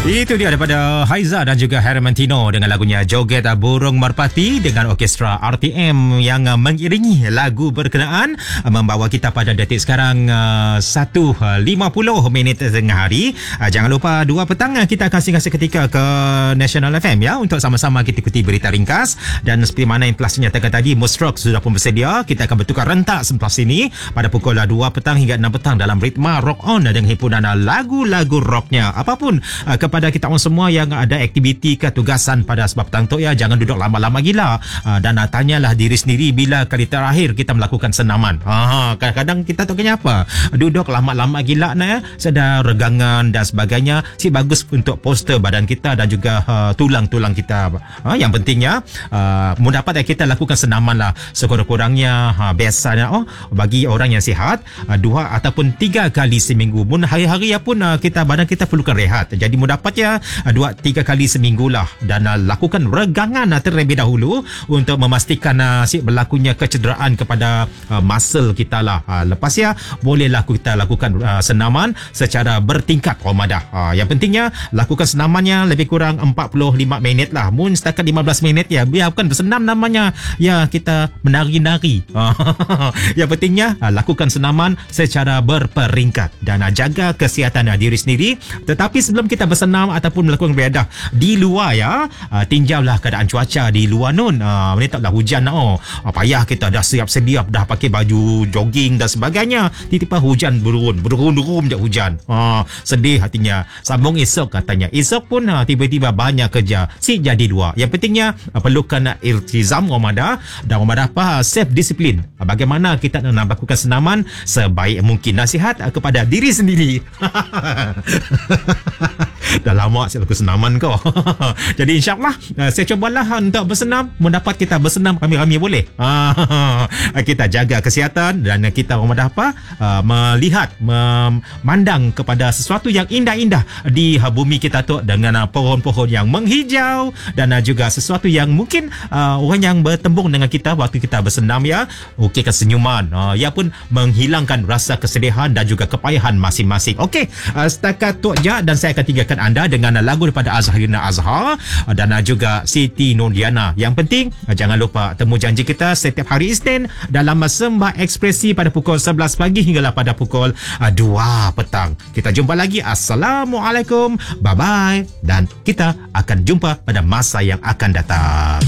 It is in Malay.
Itu dia daripada Haiza dan juga Hermantino dengan lagunya Joget Burung Merpati dengan orkestra RTM yang mengiringi lagu berkenaan, membawa kita pada detik sekarang 1.50 minit tengah hari. Jangan lupa 2 petang kita akan singgah seketika ke National FM ya, untuk sama-sama kita ikuti berita ringkas. Dan seperti mana yang telah saya nyatakan tadi, Musrock sudah pun bersedia. Kita akan bertukar rentak selepas ini pada pukul 2 petang hingga 6 petang dalam ritma Rock On dengan himpunan lagu-lagu rocknya. Apapun kepada kita orang semua yang ada aktiviti ke tugasan pada sebab petang tu ya, jangan duduk lama-lama gila, dan tanyalah diri sendiri bila kali terakhir kita melakukan senaman. Kadang-kadang kita tak kena apa, duduk lama-lama gila ya, sedar regangan dan sebagainya. Si bagus untuk postur badan kita dan juga tulang-tulang kita. Yang pentingnya mendapat kita lakukan senaman lah sekurang-kurangnya. Biasanya bagi orang yang sihat 2 ataupun 3 kali seminggu. Hari-hari pun kita badan kita perlukan rehat. Jadi mendapatnya 2-3 kali seminggu lah, dan lakukan regangan terlebih dahulu untuk memastikan si berlakunya kecederaan kepada muscle kita lah. Lepas ya bolehlah kita lakukan senaman secara bertingkat Ramadah. Yang pentingnya lakukan senamannya lebih kurang 45 minit lah. Mun setakat 15 minit ya, biarkan bersenam namanya ya, kita menari-nari. Yang pentingnya lakukan senaman secara berperingkat dan jaga kesihatan diri sendiri. Tetapi sebelum kita bersenam ataupun melakukan beriadah di luar ya, tinjaulah keadaan cuaca di luar nun. Ini taklah hujan payah kita dah siap-siap, dah pakai baju jogging dan sebagainya, tiba-tiba hujan berun je hujan. Sedih hatinya. Sambung esok katanya, esok pun tiba-tiba banyak kerja, si jadi luar. Yang pentingnya perlukan iltizam Ramadan, dan Ramadan self disiplin. Bagaimana kita nak melakukan senaman sebaik mungkin. Nasihat kepada diri sendiri. Dah lama saya lakukan senaman kau. Jadi insyaAllah saya cubalah untuk bersenam. Mendapat kita bersenam rami-rami boleh. Kita jaga kesihatan dan kita melihat, memandang kepada sesuatu yang indah-indah di bumi kita tu, dengan pohon-pohon yang menghijau, dan juga sesuatu yang mungkin orang yang bertembung dengan kita waktu kita bersenam ya, ukirkan senyuman. Ia pun menghilangkan rasa kesedihan dan juga kepayahan masing-masing. Okey, setakat tu je, dan saya akan tinggalkan anda dengan lagu daripada Azharina Azhar dan juga Siti Nurdiana. Yang penting jangan lupa temu janji kita setiap hari Isnin dalam Sembah Ekspresi pada pukul 11 pagi hinggalah pada pukul 2 petang. Kita jumpa lagi. Assalamualaikum, bye bye, dan kita akan jumpa pada masa yang akan datang.